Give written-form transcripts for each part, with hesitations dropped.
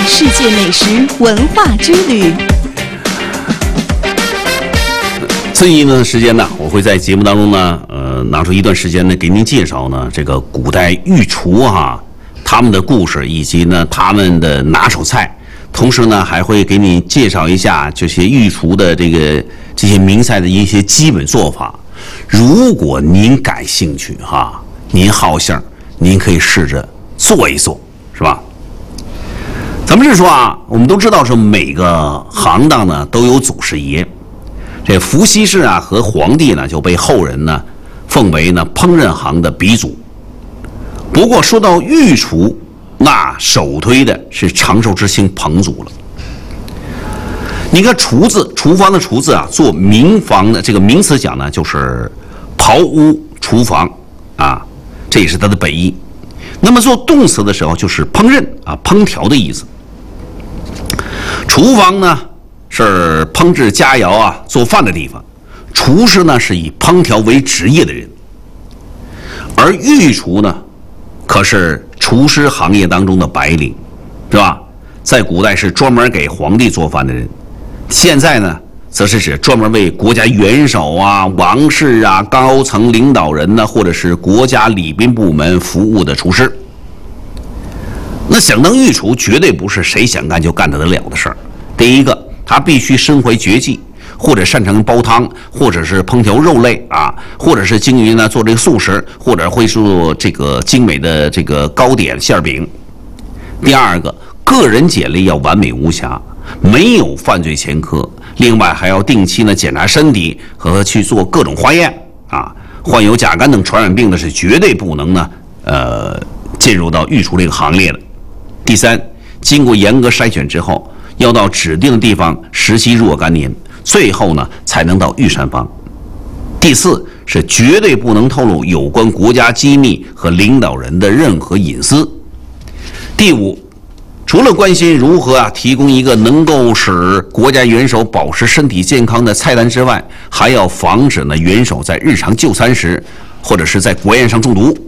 世界美食文化之旅。 这一段时间呢，我会在节目当中呢，拿出一段时间呢，给您介绍呢这个古代御厨他们的故事以及呢他们的拿手菜，同时呢还会给你介绍一下这些御厨的这些名菜的一些基本做法。如果您感兴趣您好性，您可以试着做一做，是吧？咱们是说我们都知道是每个行当呢都有祖师爷。这伏羲氏和黄帝呢就被后人呢奉为呢烹饪行的鼻祖。不过说到御厨，那首推的是长寿之星彭祖了。你看厨字，厨房的厨字做民房的这个名词讲呢，就是刨屋厨房这也是它的本意。那么做动词的时候，就是烹饪烹调的意思。厨房呢是烹制佳肴做饭的地方，厨师呢是以烹调为职业的人，而御厨呢可是厨师行业当中的白领，是吧？在古代是专门给皇帝做饭的人，现在呢则是指专门为国家元首王室高层领导人呢，或者是国家礼宾部门服务的厨师。那想当御厨绝对不是谁想干就干得了的事儿。第一个，他必须身怀绝技，或者擅长煲汤，或者是烹调肉类或者是精于呢做这个素食，或者会做这个精美的这个糕点馅饼。第二个，个人简历要完美无瑕，没有犯罪前科，另外还要定期呢检查身体和去做各种化验患有甲肝等传染病的是绝对不能呢进入到御厨这个行列的。第三，经过严格筛选之后，要到指定的地方实习若干年，最后呢才能到御膳房。第四，是绝对不能透露有关国家机密和领导人的任何隐私。第五，除了关心如何提供一个能够使国家元首保持身体健康的菜单之外，还要防止呢元首在日常就餐时或者是在国宴上中毒。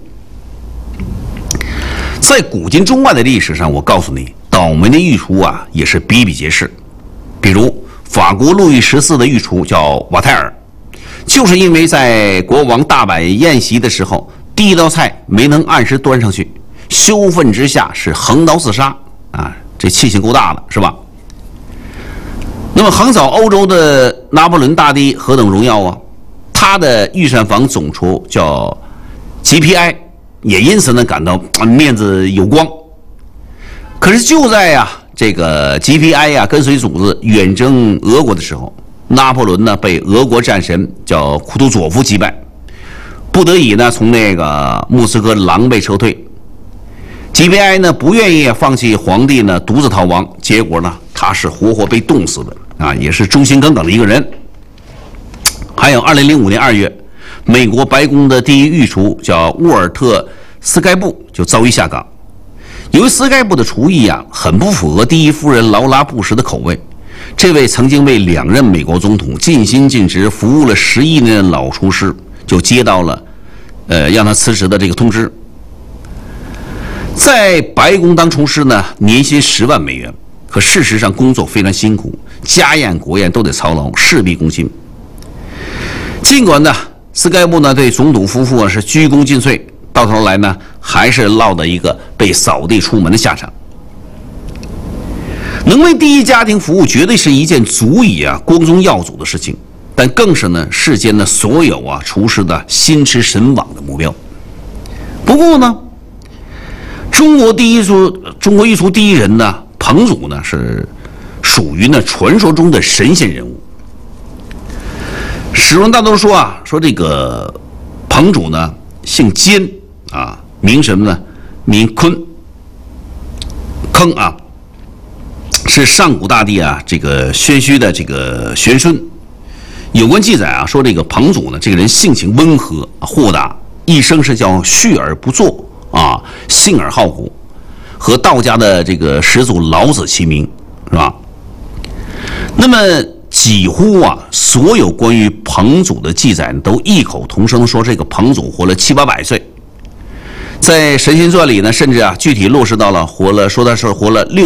在古今中外的历史上，我告诉你，倒霉的御厨也是比比皆是。比如法国路易14的御厨叫瓦泰尔，就是因为在国王大摆宴席的时候，第一道菜没能按时端上去，羞愤之下是横刀自杀这气性够大了，是吧？那么横扫欧洲的拿破仑大帝何等荣耀他的御膳房总厨叫GPI，也因此呢感到面子有光。可是就在这个 GPI 跟随主子远征俄国的时候，拿破仑呢被俄国战神叫库图佐夫击败，不得已呢从那个莫斯科狼狈撤退。GPI 呢不愿意放弃皇帝呢独自逃亡，结果呢他是活活被冻死的也是忠心耿耿的一个人。还有2005年2月，美国白宫的第一御厨叫沃尔特斯盖布就遭遇下岗。由于斯盖布的厨艺很不符合第一夫人劳拉布什的口味，这位曾经为2任美国总统尽心尽职服务了11年的老厨师就接到了让他辞职的这个通知。在白宫当厨师呢，年薪10万美元，可事实上工作非常辛苦，家宴国宴都得操劳，事必躬亲。尽管呢斯盖布呢对总统夫妇是鞠躬尽瘁，到头来呢还是落得一个被扫地出门的下场。能为第一家庭服务绝对是一件足以光宗耀祖的事情，但更是呢世间的所有厨师的心驰神往的目标。不过呢中国御厨第一人呢彭祖呢是属于呢传说中的神仙人物。史文大都说说这个彭祖呢姓坚名什么呢？名鲲，是上古大帝这个宣虚的这个玄孙。有关记载说这个彭祖呢这个人性情温和豁达，一生是叫蓄而不作性而好古，和道家的这个始祖老子齐名，是吧？那么几乎所有关于彭祖的记载都异口同声说这个彭祖活了700-800岁。在《神仙传》里呢，甚至具体落实到了说他是活了